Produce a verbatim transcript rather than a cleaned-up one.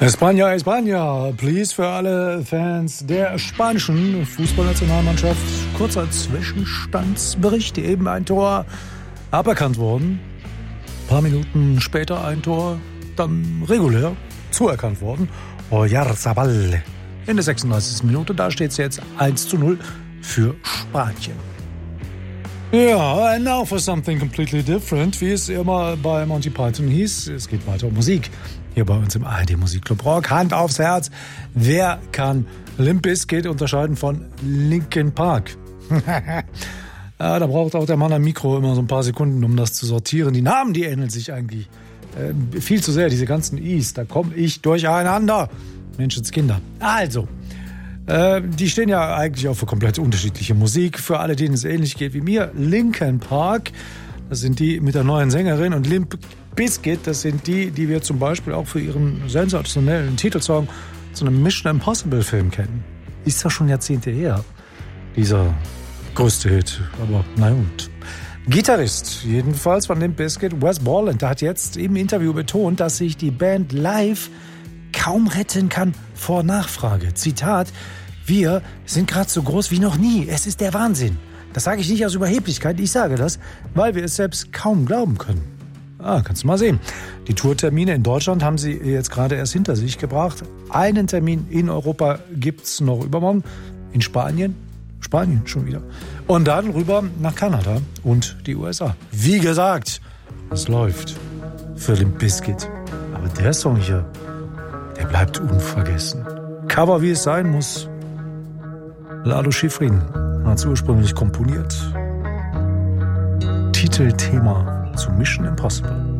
España, España, please für alle Fans der spanischen Fußballnationalmannschaft. Kurzer Zwischenstandsbericht, eben ein Tor aberkannt worden. Ein paar Minuten später ein Tor dann regulär zuerkannt worden. Oyarzabal in der sechsunddreißigsten Minute, da steht es jetzt eins zu null für Spanien. Ja, and now for something completely different, wie es immer bei Monty Python hieß. Es geht weiter um Musik. Hier bei uns im A R D Musikclub Rock. Hand aufs Herz. Wer kann Limp Bizkit unterscheiden von Linkin Park? Ja, da braucht auch der Mann am Mikro immer so ein paar Sekunden, um das zu sortieren. Die Namen, die ähneln sich eigentlich äh, viel zu sehr. Diese ganzen I's, da komme ich durcheinander. Menschenskinder. Also, äh, die stehen ja eigentlich auch für komplett unterschiedliche Musik. Für alle, denen es ähnlich geht wie mir. Linkin Park, das sind die mit der neuen Sängerin, und Limp Bizkit, das sind die, die wir zum Beispiel auch für ihren sensationellen Titelsong zu einem Mission Impossible Film kennen. Ist ja schon Jahrzehnte her, dieser größte Hit, aber na und. Gitarrist jedenfalls von Limp Bizkit, Wes Borland, der hat jetzt im Interview betont, dass sich die Band live kaum retten kann vor Nachfrage. Zitat: Wir sind gerade so groß wie noch nie. Es ist der Wahnsinn. Das sage ich nicht aus Überheblichkeit, ich sage das, weil wir es selbst kaum glauben können. Ah, kannst du mal sehen. Die Tourtermine in Deutschland haben sie jetzt gerade erst hinter sich gebracht. Einen Termin in Europa gibt's noch übermorgen. In Spanien. Spanien schon wieder. Und dann rüber nach Kanada und die U S A. Wie gesagt, es läuft für Limp Bizkit. Aber der Song hier, der bleibt unvergessen. Cover, wie es sein muss. Lalo Schifrin hat es ursprünglich komponiert. Titelthema zu Mission Impossible.